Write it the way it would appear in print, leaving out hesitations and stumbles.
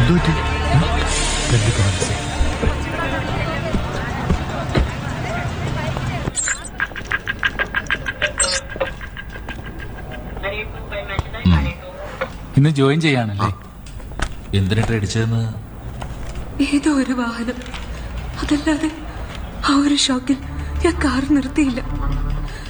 ഇന്ന് ജോയിൻ ചെയ്യാണല്ലേ? എന്തിനാ അടിച്ചതെന്ന്? ഏതോ ഒരു വാഹനം. അതല്ലാതെ ആ ഒരു ഷോക്കിൽ ഞാൻ കാർ നിർത്തിയില്ല.